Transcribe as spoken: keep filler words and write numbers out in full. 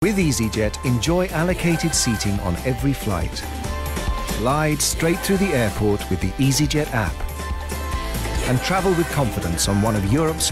With EasyJet, enjoy allocated seating on every flight. Glide straight through the airport with the EasyJet app. And travel with confidence on one of Europe's